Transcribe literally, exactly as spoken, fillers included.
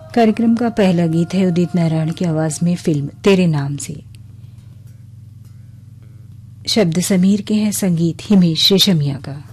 कार्यक्रम का पहला गीत है उदित नारायण की आवाज में फिल्म तेरे नाम से। शब्द समीर के हैं, संगीत हिमेश रेशमिया का।